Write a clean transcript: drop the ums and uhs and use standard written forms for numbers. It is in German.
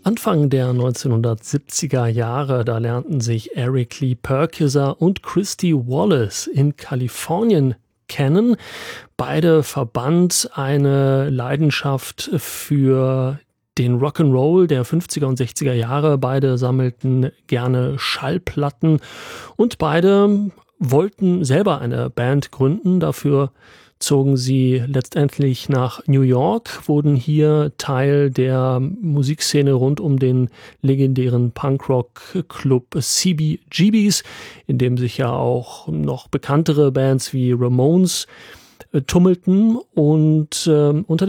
Anfang der 1970er Jahre, da lernten sich Eric Lee Purkiser und Christy Wallace in Kalifornien kennen. Beide verband eine Leidenschaft für den Rock'n'Roll der 50er und 60er Jahre. Beide sammelten gerne Schallplatten und beide wollten selber eine Band gründen. Dafür zogen sie letztendlich nach New York, wurden hier Teil der Musikszene rund um den legendären Punkrock-Club CBGBs, in dem sich ja auch noch bekanntere Bands wie Ramones tummelten. Und unter